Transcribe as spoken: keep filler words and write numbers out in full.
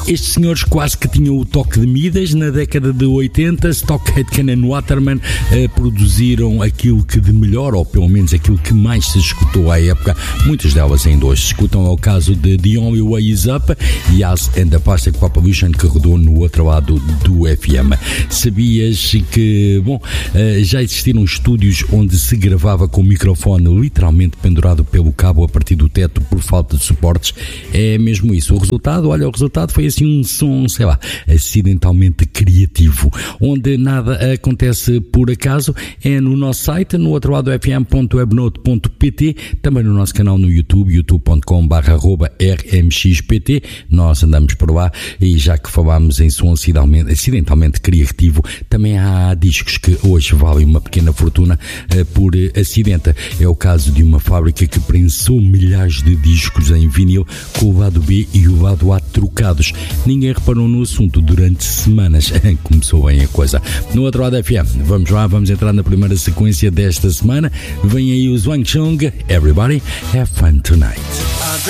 Estes senhores quase que tinham o toque de Midas. Na década de oitenta, Stock Aitken and Waterman uh, produziram aquilo que de melhor, ou pelo menos aquilo que mais se escutou à época. Muitas delas ainda hoje se escutam. É o caso de The Only Way Is Up e As and the Plastic Population, que rodou no outro lado do F M. Sabias que, bom, uh, já existiram estúdios onde se gravava com o microfone literalmente pendurado pelo cabo a partir do teto por falta de suportes? É mesmo isso. O resultado, olha, o resultado foi assim um som, sei lá, acidentalmente criativo. Onde nada acontece por acaso é no nosso site, no outro lado f m ponto webnote ponto p t, também no nosso canal no YouTube, youtube ponto com barra arroba r m x p t. Nós andamos por lá e já que falámos em som acidentalmente, acidentalmente criativo, também há discos que hoje valem uma pequena fortuna uh, por uh, acidente. É o caso de uma fábrica que prensou milhares de discos em vinil com o lado B e o lado A trocados. Ninguém reparou no assunto durante semanas. Começou bem a coisa. No outro lado F M, vamos lá, vamos entrar na primeira sequência desta semana. Vem aí o Wang Chung, Everybody Have Fun Tonight.